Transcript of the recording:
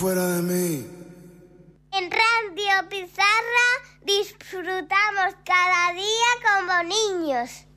Fuera de mí. En Radio Pizarra disfrutamos cada día como niños.